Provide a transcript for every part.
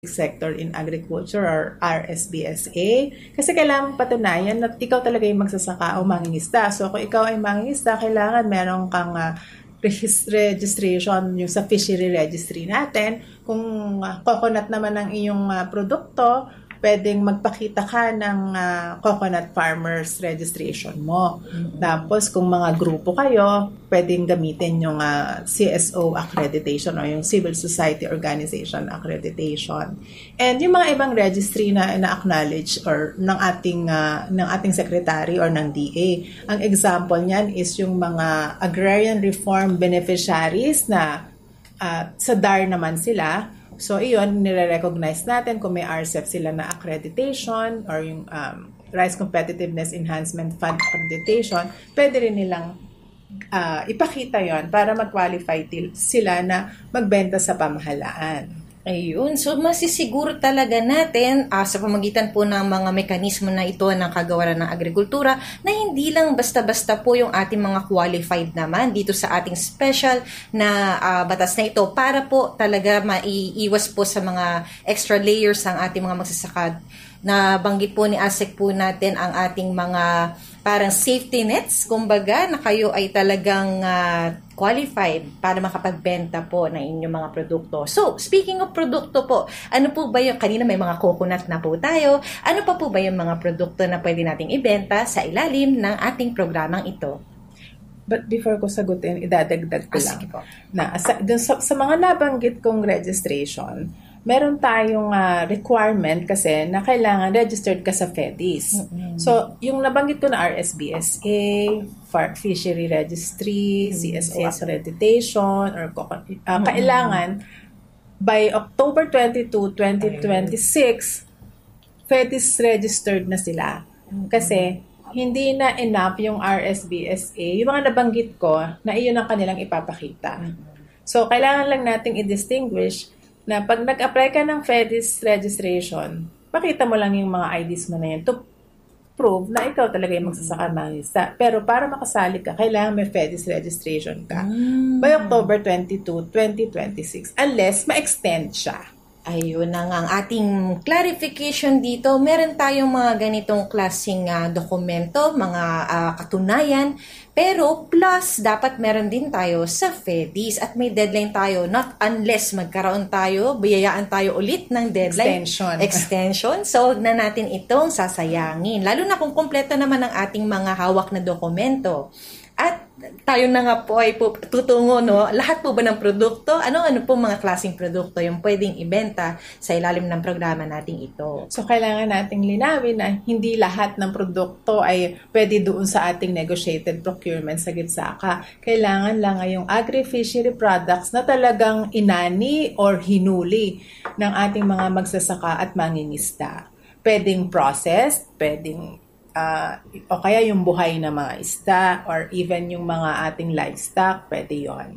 sector in agriculture or RSBSA kasi kailangan patunayan na ikaw talaga yung magsasaka o mangingisda. So kung ikaw ay mangingisda, kailangan meron kang registration yung sa fishery registry natin. Kung coconut naman ang iyong produkto, pwedeng magpakita ka ng coconut farmers registration mo. Tapos kung mga grupo kayo, pwedeng gamitin yung CSO accreditation o yung Civil Society Organization accreditation. And yung mga ibang registry na acknowledge or ng ating secretary or ng DA. Ang example niyan is yung mga agrarian reform beneficiaries na sa DAR naman sila. So, iyon, nire-recognize natin kung may RCEP sila na accreditation or yung Rice Competitiveness Enhancement Fund accreditation, pwede rin nilang ipakita yon para mag-qualify sila na magbenta sa pamahalaan. Ayun. So, masisiguro talaga natin sa pamagitan po ng mga mekanismo na ito ng kagawaran ng agrikultura na hindi lang basta-basta po yung ating mga qualified naman dito sa ating special na batas na ito para po talaga maiiwas po sa mga extra layers ang ating mga magsasaka. Nabanggit po ni ASEC po natin ang ating mga parang safety nets, kumbaga, na kayo ay talagang qualified para makapagbenta po ng inyong mga produkto. So, speaking of produkto po, ano po ba yung, kanina may mga coconut na po tayo, ano pa po ba yung mga produkto na pwede nating ibenta sa ilalim ng ating programang ito? But before ko sagutin, idadagdag ko lang sige po. Na sa mga nabanggit kong registration, meron tayong requirement kasi na kailangan registered ka sa FEDIS. So, yung nabanggit ko na RSBSA, Fishery Registry, CSO accreditation, or kailangan by October 22, 2026, FEDIS registered na sila. Kasi hindi na enough yung RSBSA, yung mga nabanggit ko, na iyon ang kanilang ipapakita. So, kailangan lang nating i-distinguish na pag nag-apply ka ng FEDIS registration, pakita mo lang yung mga IDs mo na yun to prove na ikaw talaga yung magsasaka mangingisda. Pero para makasali ka, kailangan may FEDIS registration ka by October 22, 2026 unless ma-extend siya. Ayun na nga ang ating clarification dito. Meron tayong mga ganitong klaseng dokumento, mga katunayan. Pero plus, dapat meron din tayo sa FEDIS at may deadline tayo. Not unless magkaroon tayo, biyayaan tayo ulit ng deadline. Extension. So, huwag na natin itong sasayangin. Lalo na kung kumpleto naman ang ating mga hawak na dokumento. At tayo na nga po ay tutungo, no? Lahat po ba ng produkto? Ano po mga klaseng produkto yung pwedeng ibenta sa ilalim ng programa nating ito? So, kailangan nating linawin na hindi lahat ng produkto ay pwede doon sa ating negotiated procurement sa GIFSACA. Kailangan lang ay yung agri-fishery products na talagang inani or hinuli ng ating mga magsasaka at mangingisda. Pwedeng processed, pwedeng o kaya yung buhay na mga isda or even yung mga ating livestock, pwede yun.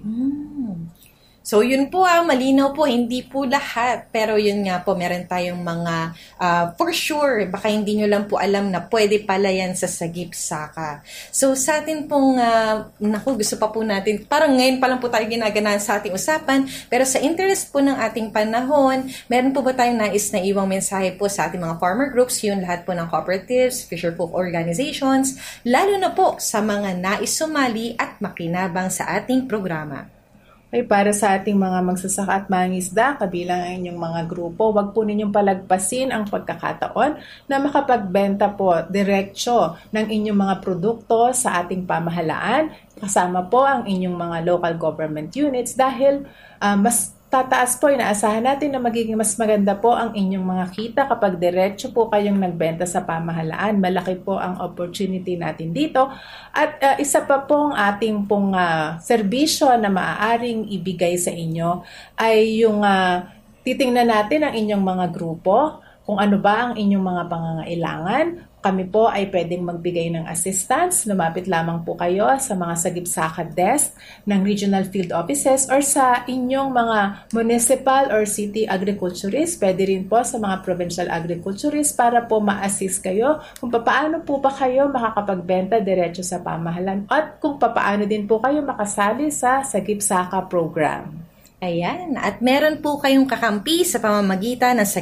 So, yun po malinaw po, hindi po lahat. Pero yun nga po, meron tayong mga, for sure, baka hindi nyo lang po alam na pwede pala yan sa GIFSACA. So, sa atin pong, gusto pa po natin, parang ngayon pa lang po tayo ginaganahan sa ating usapan, pero sa interest po ng ating panahon, meron po ba tayong nais na iwang mensahe po sa ating mga farmer groups, yun lahat po ng cooperatives, fisher folk organizations, lalo na po sa mga nais sumali at makinabang sa ating programa. Ay, para sa ating mga magsasaka at mangingisda, kabilang ang inyong mga grupo, wag po ninyong palagpasin ang pagkakataon na makapagbenta po diretsyo ng inyong mga produkto sa ating pamahalaan, kasama po ang inyong mga local government units dahil mas tataas po, inaasahan natin na magiging mas maganda po ang inyong mga kita kapag diretsyo po kayong nagbenta sa pamahalaan. Malaki po ang opportunity natin dito. At isa pa pong ating pong serbisyo na maaaring ibigay sa inyo ay yung titingnan natin ang inyong mga grupo, kung ano ba ang inyong mga pangangailangan. Kami po ay pwedeng magbigay ng assistance. Lumapit lamang po kayo sa mga GIFSACA desk ng regional field offices or sa inyong mga municipal or city agriculturists. Pwede rin po sa mga provincial agriculturists para po ma-assist kayo kung paano po ba kayo makakapagbenta diretso sa pamahalan at kung paano din po kayo makasali sa GIFSACA program. Ayan, at meron po kayong kakampi sa pamamagitan ng